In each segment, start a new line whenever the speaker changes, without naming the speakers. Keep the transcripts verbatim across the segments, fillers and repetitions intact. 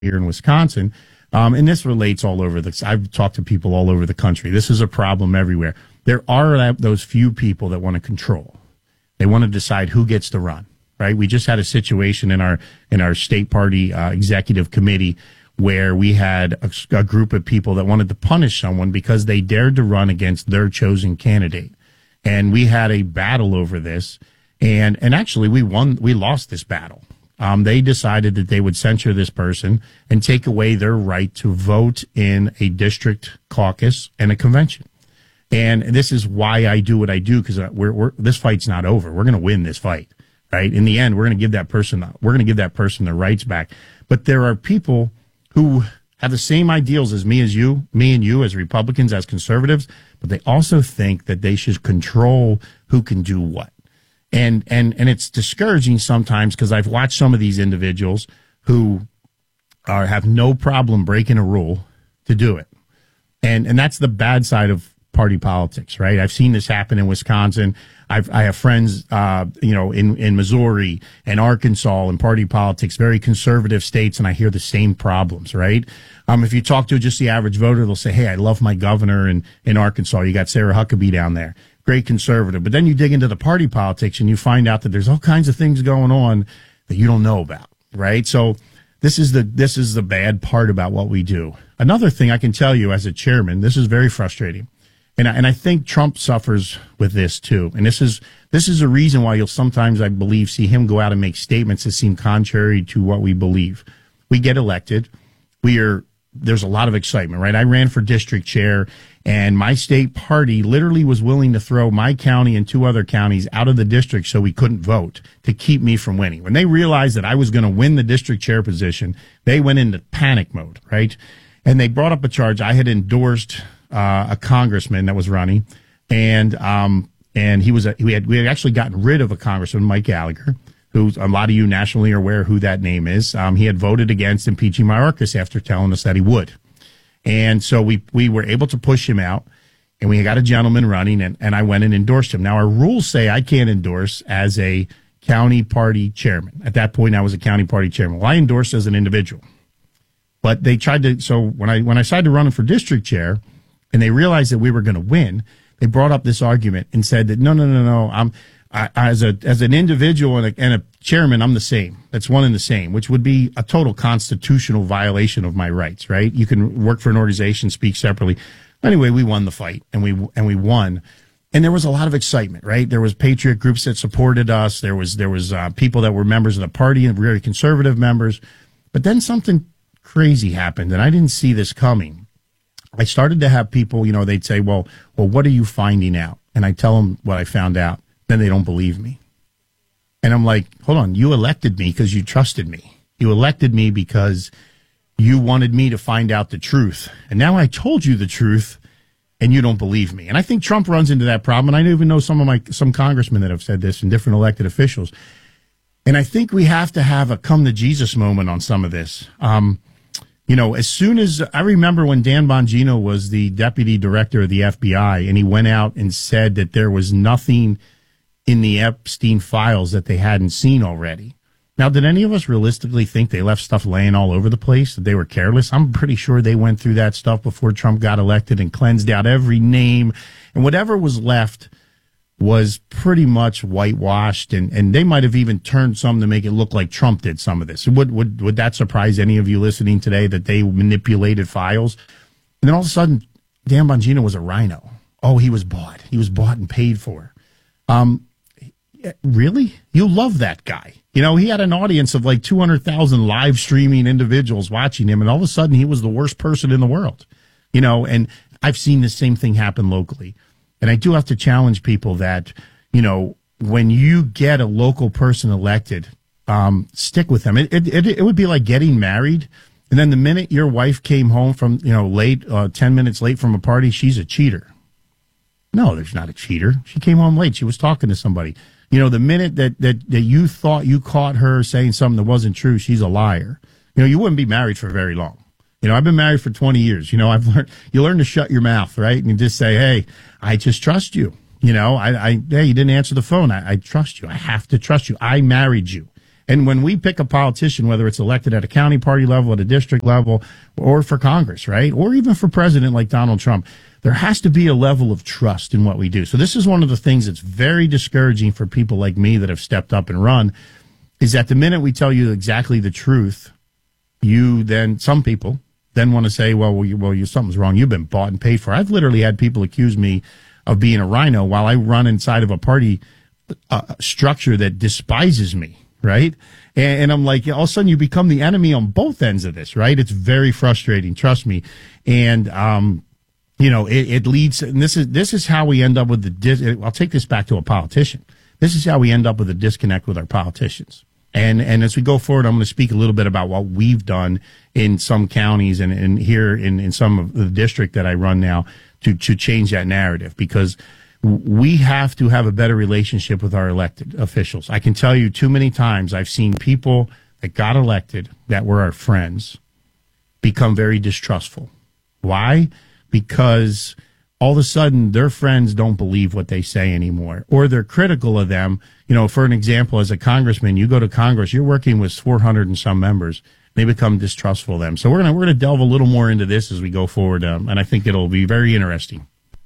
here in Wisconsin. Um, and this relates all over the, I've talked to people all over the country. This is a problem everywhere. There are that, those few people that want to control. They want to decide who gets to run, right? We just had a situation in our, in our state party uh, executive committee where we had a, a group of people that wanted to punish someone because they dared to run against their chosen candidate. And we had a battle over this. And, and actually we won, we lost this battle. Um, they decided that they would censure this person and take away their right to vote in a district caucus and a convention. And this is why I do what I do, because we're, we're, this fight's not over. We're going to win this fight, right? In the end, we're going to give that person, we're going to give that person their rights back. But there are people who have the same ideals as me, as you, me and you, as Republicans, as conservatives, but they also think that they should control who can do what. And, and, and it's discouraging sometimes because I've watched some of these individuals who are, have no problem breaking a rule to do it. And, and that's the bad side of party politics, right? I've seen this happen in Wisconsin. I've, I have friends, uh, you know, in, in Missouri and Arkansas and party politics, very conservative states. And I hear the same problems, right? Um, if you talk to just the average voter, they'll say, hey, I love my governor in, in Arkansas. You got Sarah Huckabee down there. Great conservative. But then you dig into the party politics and you find out that there's all kinds of things going on that you don't know about, right? So this is the, this is the bad part about what we do. Another thing I can tell you as a chairman, this is very frustrating. And I, and I think Trump suffers with this too. And this is, this is a reason why you'll sometimes, I believe, see him go out and make statements that seem contrary to what we believe. We get elected. We are, there's a lot of excitement, right? I ran for district chair and my state party literally was willing to throw my county and two other counties out of the district so we couldn't vote to keep me from winning. When they realized that I was going to win the district chair position, they went into panic mode, right? And they brought up a charge. I had endorsed uh, a congressman that was running, and um, and he was a, we had we had actually gotten rid of a congressman, Mike Gallagher, who a lot of you nationally are aware who that name is. Um, he had voted against impeaching Mayorkas after telling us that he would. And so we, we were able to push him out, and we got a gentleman running, and, and I went and endorsed him. Now, our rules say I can't endorse as a county party chairman. At that point, I was a county party chairman. Well, I endorsed as an individual. But they tried to, so when I, when I decided to run for district chair, and they realized that we were going to win, they brought up this argument and said that, no, no, no, no, I'm, I, as a, as an individual and a, and a chairman, I'm the same. That's one and the same, which would be a total constitutional violation of my rights, right? You can work for an organization, speak separately. Anyway, we won the fight, and we, and we won. And there was a lot of excitement, right? There was patriot groups that supported us. There was, there was, uh, people that were members of the party and very conservative members. But then something crazy happened, and I didn't see this coming. I started to have people, you know, they'd say, well, well, what are you finding out? And I tell them what I found out. Then they don't believe me. And I'm like, hold on, you elected me because you trusted me. You elected me because you wanted me to find out the truth. And now I told you the truth, and you don't believe me. And I think Trump runs into that problem. And I even know some of my, some congressmen that have said this and different elected officials. And I think we have to have a come to Jesus moment on some of this. Um, You know, as soon as I remember when Dan Bongino was the deputy director of the F B I, and he went out and said that there was nothing in the Epstein files that they hadn't seen already. Now, did any of us realistically think they left stuff laying all over the place, that they were careless? I'm pretty sure they went through that stuff before Trump got elected and cleansed out every name, and whatever was left was pretty much whitewashed, and, and they might have even turned some to make it look like Trump did some of this. Would, would, would that surprise any of you listening today that they manipulated files? And then all of a sudden, Dan Bongino was a rhino. Oh, he was bought. He was bought and paid for. Um, really? You love that guy. You know, he had an audience of like two hundred thousand live streaming individuals watching him, and all of a sudden he was the worst person in the world. You know, and I've seen the same thing happen locally. And I do have to challenge people that, you know, when you get a local person elected, um, stick with them. It, it, it would be like getting married, and then the minute your wife came home from, you know, late, uh, ten minutes late from a party, she's a cheater. No, there's not a cheater. She came home late. She was talking to somebody. You know, the minute that, that, that you thought you caught her saying something that wasn't true, she's a liar. You know, you wouldn't be married for very long. You know, I've been married for twenty years. You know, I've learned, you learn to shut your mouth, right? And you just say, hey, I just trust you. You know, I, I, hey, you didn't answer the phone. I, I trust you. I have to trust you. I married you. And when we pick a politician, whether it's elected at a county party level, at a district level, or for Congress, right, or even for president like Donald Trump, there has to be a level of trust in what we do. So this is one of the things that's very discouraging for people like me that have stepped up and run, is that the minute we tell you exactly the truth, you then, some people then want to say, well, well, you, well you, something's wrong. You've been bought and paid for. I've literally had people accuse me of being a rhino while I run inside of a party uh, structure that despises me, right? And, and I'm like, all of a sudden you become the enemy on both ends of this, right? It's very frustrating, trust me. And, um, you know, it, it leads, and this is, this is how we end up with the, dis, I'll take this back to a politician. This is how we end up with a disconnect with our politicians. And, and as we go forward, I'm going to speak a little bit about what we've done in some counties and, and here in, in some of the district that I run now to, to change that narrative, because we have to have a better relationship with our elected officials. I can tell you too many times I've seen people that got elected that were our friends become very distrustful. Why? Because all of a sudden their friends don't believe what they say anymore, or they're critical of them. You know, for an example, as a congressman, you go to Congress, you're working with four hundred and some members. They become distrustful of them. So we're gonna we're gonna delve a little more into this as we go forward, um, and I think it'll be very interesting.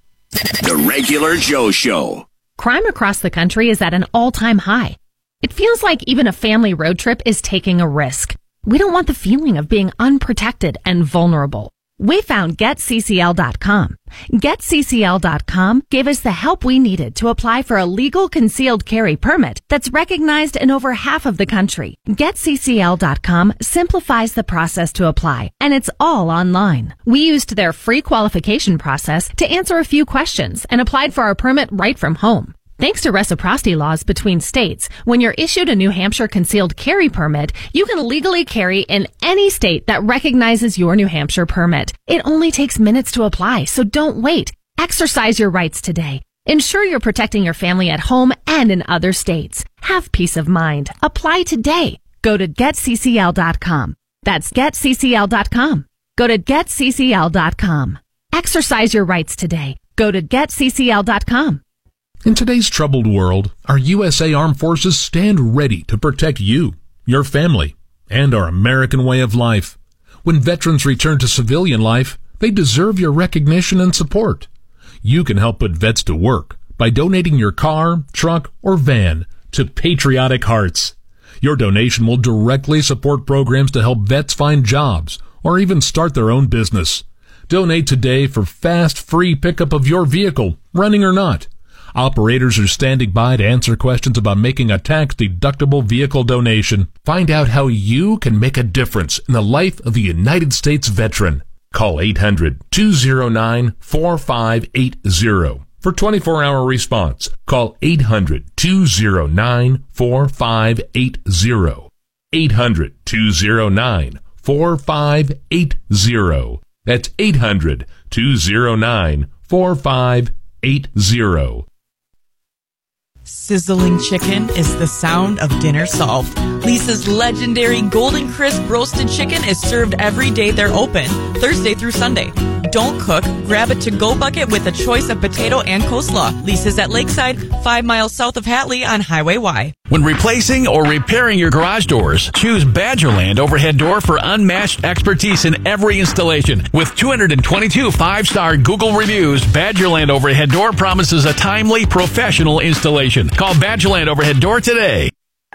The Regular Joe Show.
Crime across the country is at an all-time high. It feels like even a family road trip is taking a risk. We don't want the feeling of being unprotected and vulnerable. We found Get C C L dot com. Get C C L dot com gave us the help we needed to apply for a legal concealed carry permit that's recognized in over half of the country. Get C C L dot com simplifies the process to apply, and it's all online. We used their free qualification process to answer a few questions and applied for our permit right from home. Thanks to reciprocity laws between states, when you're issued a New Hampshire concealed carry permit, you can legally carry in any state that recognizes your New Hampshire permit. It only takes minutes to apply, so don't wait. Exercise your rights today. Ensure you're protecting your family at home and in other states. Have peace of mind. Apply today. Go to Get C C L dot com. That's Get C C L dot com. Go to Get C C L dot com. Exercise your rights today. Go to Get C C L dot com.
In today's troubled world, our U S A Armed Forces stand ready to protect you, your family, and our American way of life. When veterans return to civilian life, they deserve your recognition and support. You can help put vets to work by donating your car, truck, or van to Patriotic Hearts. Your donation will directly support programs to help vets find jobs or even start their own business. Donate today for fast, free pickup of your vehicle, running or not. Operators are standing by to answer questions about making a tax-deductible vehicle donation. Find out how you can make a difference in the life of a United States veteran. Call eight hundred, two oh nine, four five eight oh for twenty-four hour response. Call eight hundred, two oh nine, four five eight oh. eight hundred, two oh nine, four five eight oh. That's eight hundred, two oh nine, four five eight oh.
Sizzling chicken is the sound of dinner solved. Lisa's legendary Golden Crisp roasted chicken is served every day they're open, Thursday through Sunday. Don't cook, grab a to-go bucket with a choice of potato and coleslaw. Lisa's at Lakeside, five miles south of Hatley on Highway Y.
When replacing or repairing your garage doors, choose Badgerland Overhead Door for unmatched expertise in every installation. With two hundred twenty-two five-star Google reviews, Badgerland Overhead Door promises a timely, professional installation. Call Badgerland Overhead Door today.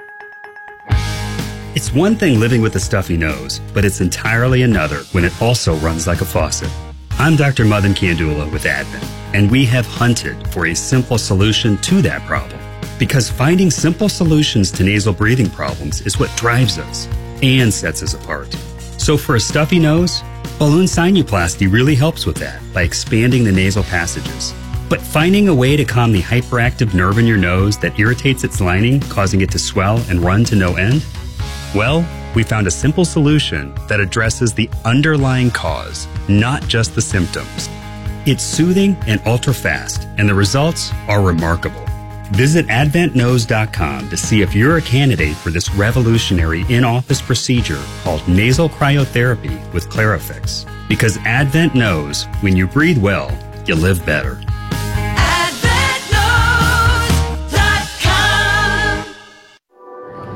It's one thing living with a stuffy nose, but it's entirely another when it also runs like a faucet. I'm Doctor Madan Kandula with Advent, and we have hunted for a simple solution to that problem. Because finding simple solutions to nasal breathing problems is what drives us and sets us apart. So for a stuffy nose, balloon sinuplasty really helps with that by expanding the nasal passages. But finding a way to calm the hyperactive nerve in your nose that irritates its lining, causing it to swell and run to no end? Well, we found a simple solution that addresses the underlying cause, not just the symptoms. It's soothing and ultra-fast, and the results are remarkable. Visit advent nose dot com to see if you're a candidate for this revolutionary in-office procedure called nasal cryotherapy with Clarifix. Because Advent knows when you breathe well, you live better.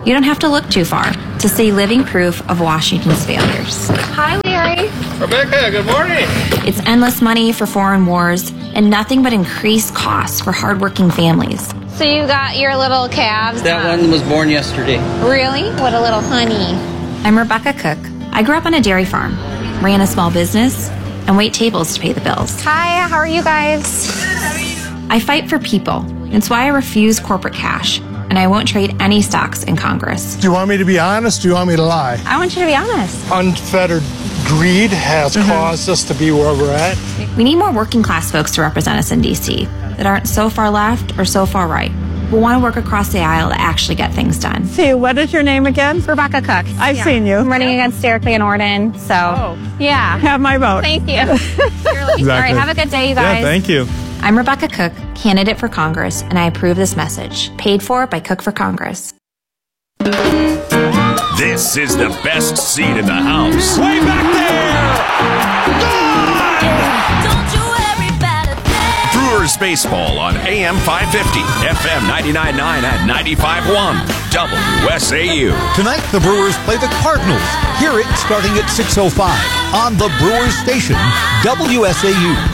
You don't have to look too far to see living proof of Washington's failures.
Hi, Larry.
Rebecca, good morning.
It's endless money for foreign wars and nothing but increased costs for hardworking families.
So you got your little calves?
That one was born yesterday.
Really? What a little honey.
I'm Rebecca Cook. I grew up on a dairy farm, ran a small business, and wait tables to pay the bills.
Hi, how are you guys?
I fight for people. It's why I refuse corporate cash, and I won't trade any stocks in Congress.
Do you want me to be honest? Do you want me to lie?
I want you to be honest.
Unfettered greed has mm-hmm. caused us to be where we're at.
We need more working class folks to represent us in D C that aren't so far left or so far right. We want to work across the aisle to actually get things done.
See, what is your name again?
Rebecca Cook.
I've
yeah.
seen you.
I'm running against Derek Van Orden, so
oh.
yeah.
Have my vote.
Thank you. Exactly. All right, have a good day, you guys.
Yeah, thank you.
I'm Rebecca Cook, candidate for Congress, and I approve this message. Paid for by Cook for Congress.
This is the best seat in the house.
Way back there!
Don't you worry about a thing. Brewers Baseball on A M five fifty, F M ninety-nine point nine and ninety-five point one, W S A U.
Tonight, the Brewers play the Cardinals. Hear it starting at six oh five on the Brewers Station, W S A U.